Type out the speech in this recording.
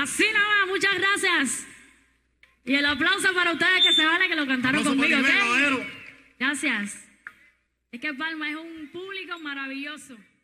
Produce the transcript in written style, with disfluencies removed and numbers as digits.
Así nada más, muchas gracias. Y el aplauso para ustedes que se vale que lo cantaron conmigo, ¿ok? Gracias. Es que Palma es un público maravilloso.